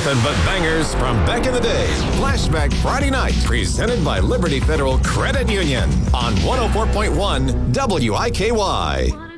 Nothing but bangers from back in the day. Flashback Friday night, presented by Liberty Federal Credit Union on 104.1 WIKY.